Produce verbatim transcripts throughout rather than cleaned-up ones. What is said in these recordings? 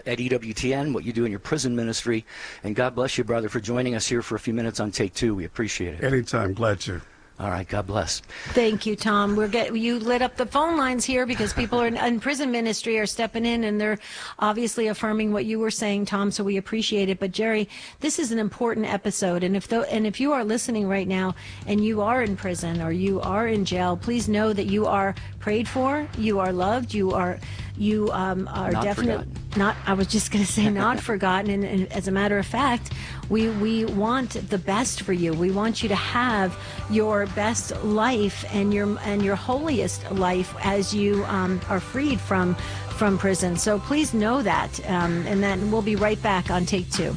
at E W T N, what you do in your prison ministry. And God bless you, brother, for joining us here for a few minutes on Take Two. We appreciate it. Anytime. Glad to. All right. God bless. Thank you, Tom. We're get, you lit up the phone lines here because people are in, in prison ministry are stepping in, and they're obviously affirming what you were saying, Tom, so we appreciate it. But, Jerry, this is an important episode, and if, the, and if you are listening right now and you are in prison or you are in jail, please know that you are prayed for, you are loved, you are... You um, are not definitely forgotten. not, I was just going to say not forgotten. And, and as a matter of fact, we, we want the best for you. We want you to have your best life and your and your holiest life as you um, are freed from from prison. So please know that. Um, and then we'll be right back on Take Two.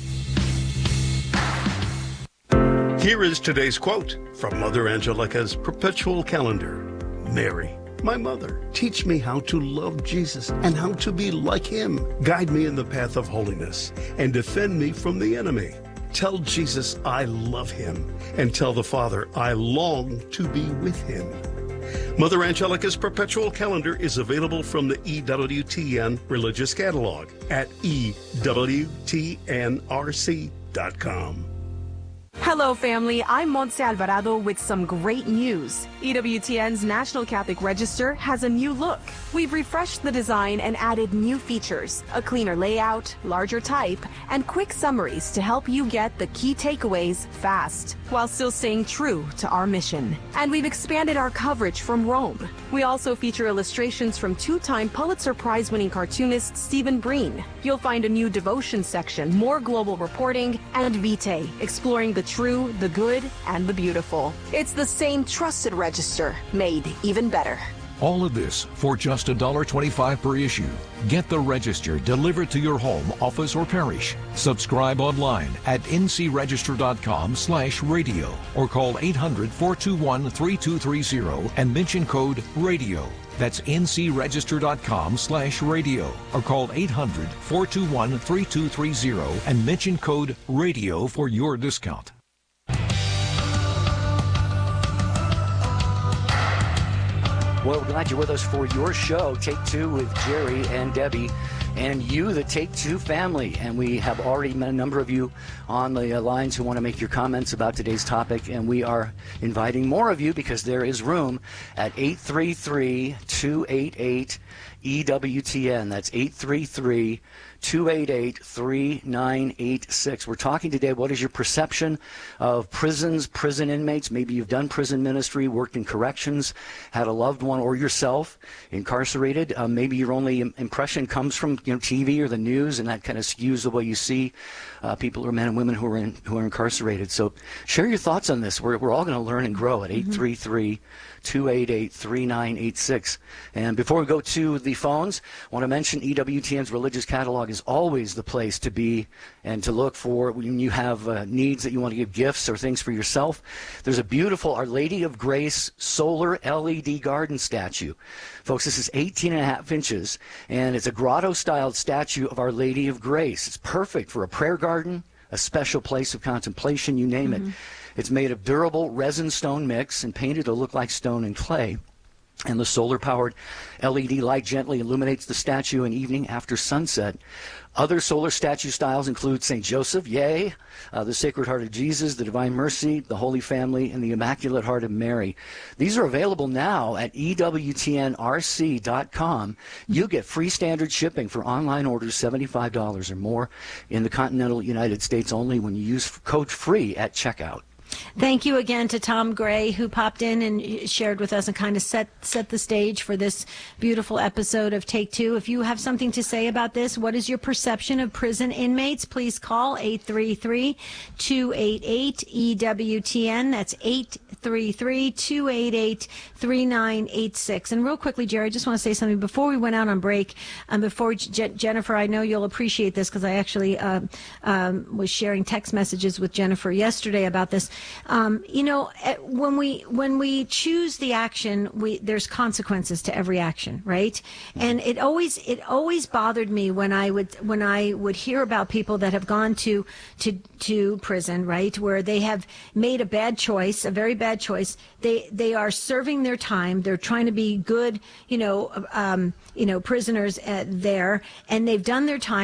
Here is today's quote from Mother Angelica's perpetual calendar. Mary, my mother, teach me how to love Jesus and how to be like him. Guide me in the path of holiness and defend me from the enemy. Tell Jesus I love him and tell the Father I long to be with him. Mother Angelica's perpetual calendar is available from the E W T N Religious Catalog at E W T N R C dot com. Hello, family. I'm Montse Alvarado with some great news. E W T N's National Catholic Register has a new look. We've refreshed the design and added new features, a cleaner layout, larger type, and quick summaries to help you get the key takeaways fast, while still staying true to our mission. And we've expanded our coverage from Rome. We also feature illustrations from two-time Pulitzer Prize-winning cartoonist Stephen Breen. You'll find a new devotion section, more global reporting, and Vitae, exploring the true, the good, and the beautiful. It's the same trusted register, made even better. All of this for just one dollar twenty-five per issue. Get the Register delivered to your home, office, or parish. Subscribe online at n c register dot com slash radio or call eight hundred, four two one, three two three zero and mention code RADIO. That's n c register dot com slash radio or call eight hundred, four two one, three two three zero and mention code RADIO for your discount. Well, we're glad you're with us for your show, Take Two with Jerry and Debbie, and you, the Take Two family. And we have already met a number of you on the lines who want to make your comments about today's topic, and we are inviting more of you because there is room at eight three three, two eight eight, E W T N. That's eight three three, two eight eight, three nine eight six. We're talking today, what is your perception of prisons, prison inmates? Maybe you've done prison ministry, worked in corrections, had a loved one or yourself incarcerated. Uh, maybe your only impression comes from you know T V or the news, and that kind of skews the way you see uh, people or men and women who are in, who are incarcerated. So share your thoughts on this. We're, we're all going to learn and grow at eight three three, two eight eight, three nine eight six. And before we go to the phones, I want to mention E W T N's Religious Catalog is always the place to be and to look for when you have uh, needs that you want to give gifts or things for yourself. There's a beautiful Our Lady of Grace solar L E D garden statue. Folks, this is eighteen and a half inches, and it's a grotto-styled statue of Our Lady of Grace. It's perfect for a prayer garden, a special place of contemplation, you name mm-hmm. it. It's made of durable resin stone mix and painted to look like stone and clay. And the solar-powered L E D light gently illuminates the statue in evening after sunset. Other solar statue styles include Saint Joseph, yay, uh, the Sacred Heart of Jesus, the Divine Mercy, the Holy Family, and the Immaculate Heart of Mary. These are available now at E W T N R C dot com. You get free standard shipping for online orders seventy-five dollars or more in the continental United States only when you use code FREE at checkout. Thank you again to Tom Gray, who popped in and shared with us and kind of set set the stage for this beautiful episode of Take Two. If you have something to say about this, what is your perception of prison inmates? Please call eight three three, two eight eight, E W T N. That's eight three three, two eight eight, three nine eight six. And real quickly, Jerry, I just want to say something before we went out on break. Um, before Je- Jennifer, I know you'll appreciate this because I actually uh, um, was sharing text messages with Jennifer yesterday about this. Um, you know, when we when we choose the action, we there's consequences to every action, right? And it always it always bothered me when I would when I would hear about people that have gone to to to prison, right, where they have made a bad choice, a very bad choice. They they are serving their time. They're trying to be good, you know, um, you know, prisoners uh, there, and they've done their time.